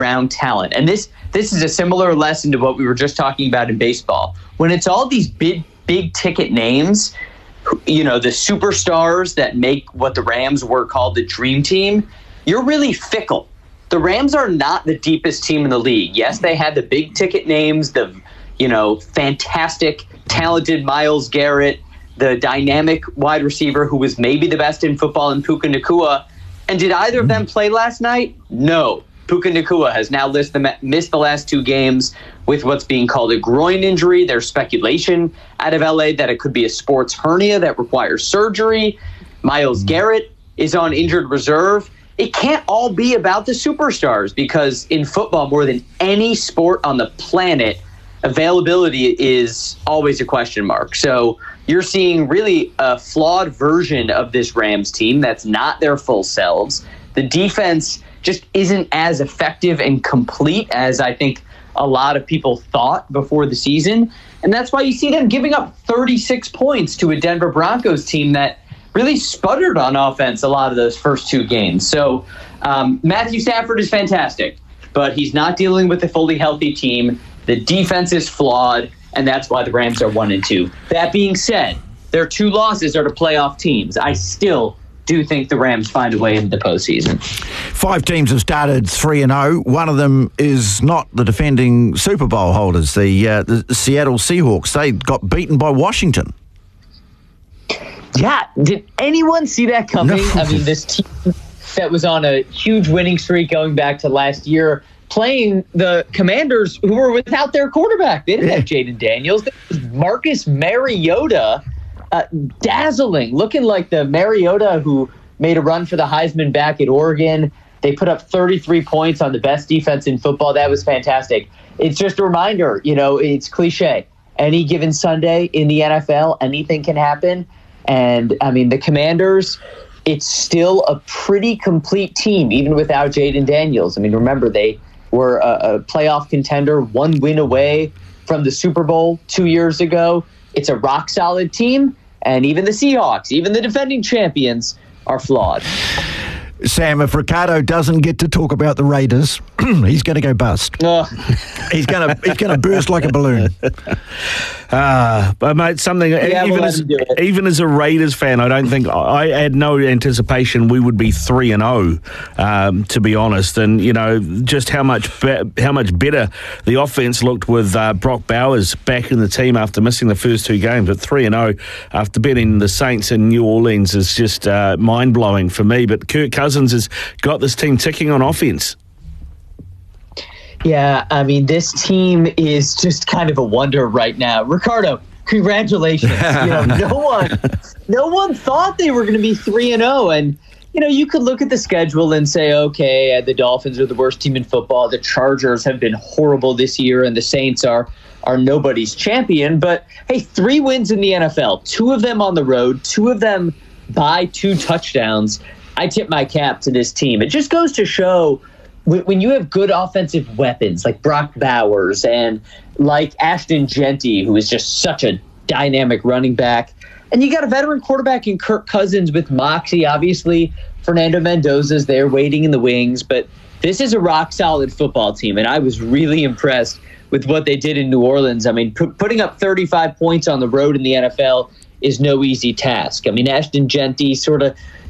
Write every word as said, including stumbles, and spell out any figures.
around talent. And this this is a similar lesson to what we were just talking about in baseball. When it's all these big, big ticket names, you know, the superstars that make what the Rams were called the dream team, you're really fickle. The Rams are not the deepest team in the league. Yes, they had the big ticket names, the, you know, fantastic, talented Myles Garrett, the dynamic wide receiver who was maybe the best in football in Puka Nacua. And did either of them play last night? No. Puka Nacua has now missed the, missed the last two games with what's being called a groin injury. There's speculation out of L A that it could be a sports hernia that requires surgery. Myles Garrett is on injured reserve. It can't all be about the superstars because in football, more than any sport on the planet, availability is always a question mark. So you're seeing really a flawed version of this Rams team that's not their full selves. The defense just isn't as effective and complete as I think a lot of people thought before the season. And that's why you see them giving up thirty-six points to a Denver Broncos team that really sputtered on offense a lot of those first two games. So um, Matthew Stafford is fantastic, but he's not dealing with a fully healthy team. The defense is flawed, and that's why the Rams are one and two. That being said, their two losses are to playoff teams. I still do think the Rams find a way into the postseason. Five teams have started three and oh. One of them is not the defending Super Bowl holders, the, uh, the Seattle Seahawks. They got beaten by Washington. Yeah, did anyone see that coming? No. I mean, this team that was on a huge winning streak going back to last year, playing the Commanders, who were without their quarterback. They didn't yeah. have Jaden Daniels. It was Marcus Mariota, uh, dazzling, looking like the Mariota who made a run for the Heisman back at Oregon. They put up thirty-three points on the best defense in football. That was fantastic. It's just a reminder, you know, it's cliche. Any given Sunday in the N F L, anything can happen. And, I mean, the Commanders, it's still a pretty complete team, even without Jaden Daniels. I mean, remember, they were a, a playoff contender, one win away from the Super Bowl two years ago. It's a rock-solid team, and even the Seahawks, even the defending champions, are flawed. Sam, if Ricardo doesn't get to talk about the Raiders, he's going to go bust. Oh. He's going to he's going to burst like a balloon. Ah, uh, but mate, something yeah, even we'll as even as a Raiders fan, I don't think I had no anticipation we would be three and zero. Um, to be honest, and you know just how much be- how much better the offense looked with uh, Brock Bowers back in the team after missing the first two games. But three and zero after beating the Saints in New Orleans is just uh, mind blowing for me. But Kirk Cousins has got this team ticking on offense. Yeah, I mean, this team is just kind of a wonder right now. Ricardo, congratulations. You know, no one no one thought they were going to be three and oh. And, you know, you could look at the schedule and say, okay, the Dolphins are the worst team in football. The Chargers have been horrible this year, and the Saints are are nobody's champion. But, hey, three wins in the N F L, two of them on the road, two of them by two touchdowns. I tip my cap to this team. It just goes to show when you have good offensive weapons like Brock Bowers and like Ashton Genty, who is just such a dynamic running back, and you got a veteran quarterback in Kirk Cousins with moxie, obviously Fernando Mendoza's there waiting in the wings, but this is a rock-solid football team, and I was really impressed with what they did in New Orleans. I mean, p- putting up thirty-five points on the road in the N F L is no easy task. I mean, Ashton Genty sort of